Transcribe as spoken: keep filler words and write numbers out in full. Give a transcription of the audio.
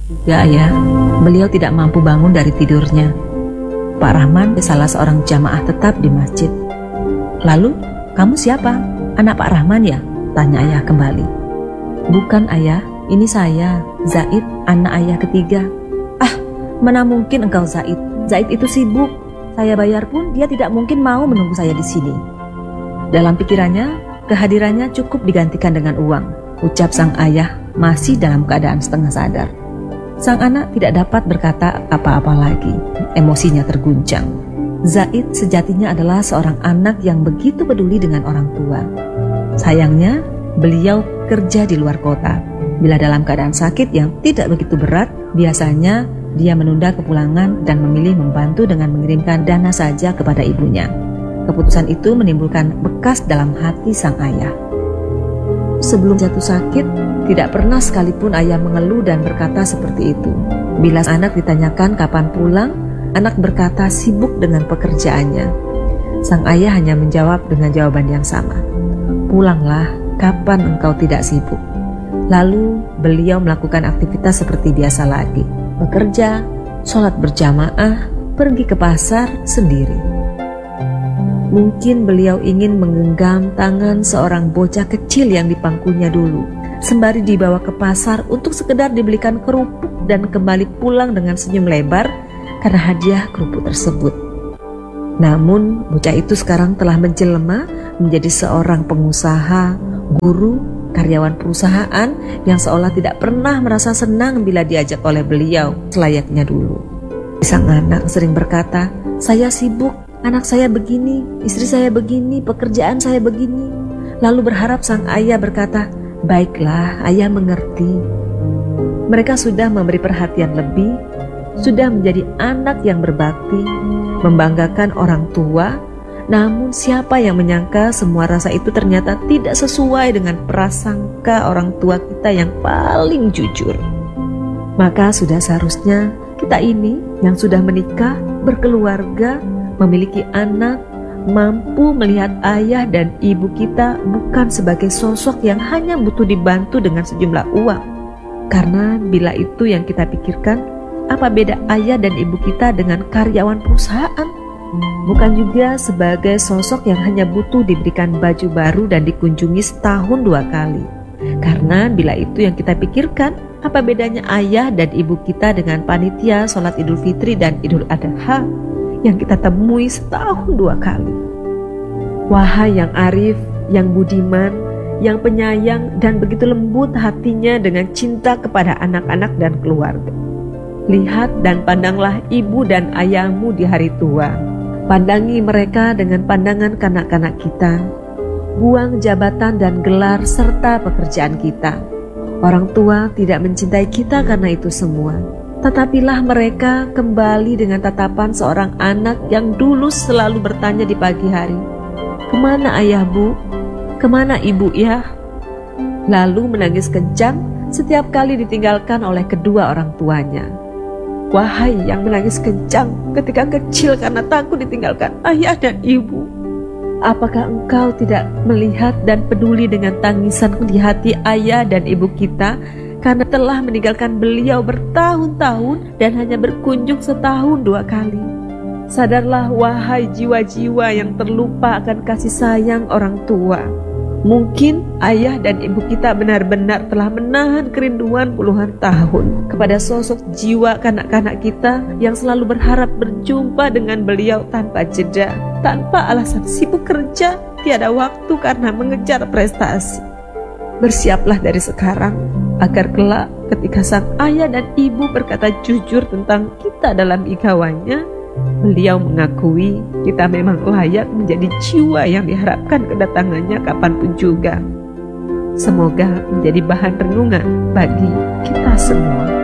Ya ayah, beliau tidak mampu bangun dari tidurnya. Pak Rahman salah seorang jamaah tetap di masjid. Lalu, kamu siapa? Anak Pak Rahman ya? Tanya ayah kembali. Bukan ayah, ini saya, Zaid, anak ayah ketiga. Ah, mana mungkin engkau Zaid? Zaid itu sibuk. Saya bayar pun dia tidak mungkin mau menunggu saya di sini. Dalam pikirannya, kehadirannya cukup digantikan dengan uang, ucap sang ayah masih dalam keadaan setengah sadar. Sang anak tidak dapat berkata apa-apa lagi, emosinya terguncang. Zaid sejatinya adalah seorang anak yang begitu peduli dengan orang tua. Sayangnya, beliau kerja di luar kota. Bila dalam keadaan sakit yang tidak begitu berat, biasanya dia menunda kepulangan dan memilih membantu dengan mengirimkan dana saja kepada ibunya. Keputusan itu menimbulkan bekas dalam hati sang ayah. Sebelum jatuh sakit, tidak pernah sekalipun ayah mengeluh dan berkata seperti itu. Bila anak ditanyakan kapan pulang, anak berkata sibuk dengan pekerjaannya. Sang ayah hanya menjawab dengan jawaban yang sama. Pulanglah, kapan engkau tidak sibuk? Lalu beliau melakukan aktivitas seperti biasa lagi. Bekerja, sholat berjamaah, pergi ke pasar sendiri. Mungkin beliau ingin menggenggam tangan seorang bocah kecil yang dipangkunya dulu, sembari dibawa ke pasar untuk sekedar dibelikan kerupuk dan kembali pulang dengan senyum lebar karena hadiah kerupuk tersebut. Namun bocah itu sekarang telah menjelma menjadi seorang pengusaha, guru, karyawan perusahaan yang seolah tidak pernah merasa senang bila diajak oleh beliau selayaknya dulu. Sang anak sering berkata, "Saya sibuk, anak saya begini, istri saya begini, pekerjaan saya begini." Lalu berharap sang ayah berkata, "Baiklah, ayah mengerti." Mereka sudah memberi perhatian lebih, sudah menjadi anak yang berbakti, membanggakan orang tua. Namun siapa yang menyangka semua rasa itu ternyata tidak sesuai dengan prasangka orang tua kita yang paling jujur. Maka sudah seharusnya kita ini yang sudah menikah, berkeluarga, memiliki anak, mampu melihat ayah dan ibu kita bukan sebagai sosok yang hanya butuh dibantu dengan sejumlah uang. Karena bila itu yang kita pikirkan, apa beda ayah dan ibu kita dengan karyawan perusahaan? Bukan juga sebagai sosok yang hanya butuh diberikan baju baru dan dikunjungi setahun dua kali. Karena bila itu yang kita pikirkan, apa bedanya ayah dan ibu kita dengan panitia sholat Idul Fitri dan Idul Adha yang kita temui setahun dua kali? Wahai yang arif, yang budiman, yang penyayang dan begitu lembut hatinya dengan cinta kepada anak-anak dan keluarga. Lihat dan pandanglah ibu dan ayahmu di hari tua. Pandangi mereka dengan pandangan kanak-kanak kita. Buang jabatan dan gelar serta pekerjaan kita. Orang tua tidak mencintai kita karena itu semua. Tetapilah mereka kembali dengan tatapan seorang anak yang dulu selalu bertanya di pagi hari, "Kemana ayah bu? Kemana ibu ya?" Lalu menangis kencang setiap kali ditinggalkan oleh kedua orang tuanya. Wahai yang menangis kencang ketika kecil karena takut ditinggalkan ayah dan ibu, apakah engkau tidak melihat dan peduli dengan tangisan di hati ayah dan ibu kita karena telah meninggalkan beliau bertahun-tahun dan hanya berkunjung setahun dua kali? Sadarlah wahai jiwa-jiwa yang terlupa akan kasih sayang orang tua. Mungkin ayah dan ibu kita benar-benar telah menahan kerinduan puluhan tahun kepada sosok jiwa kanak-kanak kita yang selalu berharap berjumpa dengan beliau tanpa jeda, tanpa alasan sibuk kerja, tiada waktu karena mengejar prestasi. Bersiaplah dari sekarang agar kelak ketika sang ayah dan ibu berkata jujur tentang kita dalam igawannya, beliau mengakui kita memang layak menjadi jiwa yang diharapkan kedatangannya kapanpun juga. Semoga menjadi bahan renungan bagi kita semua.